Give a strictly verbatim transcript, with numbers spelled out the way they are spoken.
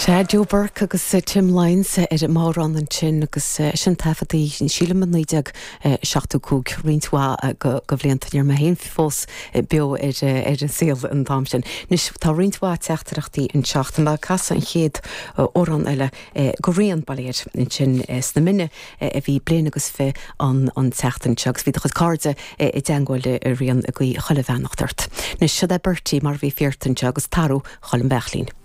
Sé Joe Burke agus Tim Lyons ar má an an sin agus sin tafatí sin sílaman níideag seachtú cúg rintá go bhléantainir me héon fós beo ar an síl an dám sin. Nus tá rintá teachtarachtaí an seachtain le casa an chéad órán eile go réon baléir in sin sna mine a bhí blian agus fé an teachtain segus bhí chud cáde i deangáile a rion a go chola bhenachtart. Nus siad e Bertie mar bhí feartain agus tarú cholan bechlín.